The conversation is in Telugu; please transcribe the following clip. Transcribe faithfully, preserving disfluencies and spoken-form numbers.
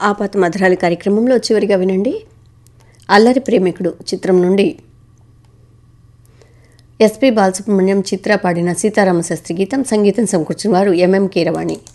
ఆపత్ మధురాలి కార్యక్రమంలో చివరిగా వినండి అల్లరి ప్రేమికుడు చిత్రం నుండి ఎస్పి బాలసుబ్రహ్మణ్యం చిత్ర పాడిన సీతారామ శాస్త్రి గీతం. సంగీతం సమకూర్చిన వారు ఎంఎం కీరవాణి.